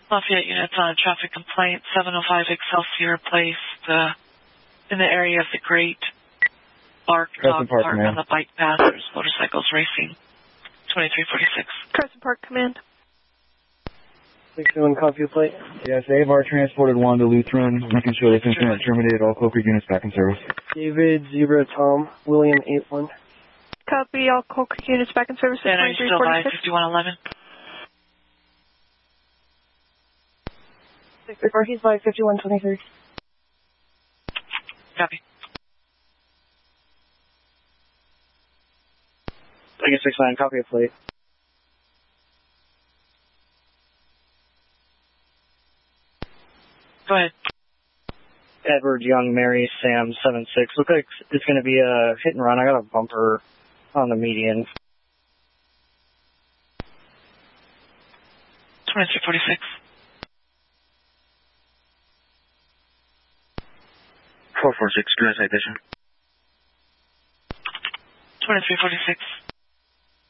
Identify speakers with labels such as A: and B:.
A: Lafayette units on a traffic complaint, 705 Excelsior Place, in the area of the Great Bark Dog Park on the bike path. There's motorcycles racing. 2346.
B: Crescent Park Command.
C: 61 copy plate.
D: Yes, AVAR transported 1 to Lutheran, making sure this incident terminated. All Coker units back in service.
C: David, Zebra, Tom, William, 8-1.
B: Copy, all Coker units back in service at 2346.
A: 5111.
E: He's by 5123.
A: Copy.
C: Lincoln 69, copy of plate.
A: Go ahead.
C: Edward Young, Mary, Sam, 76. Looks like it's going to be a hit and run. I got a bumper on the median.
A: 2346.
D: 446, do a citation.
A: 2346.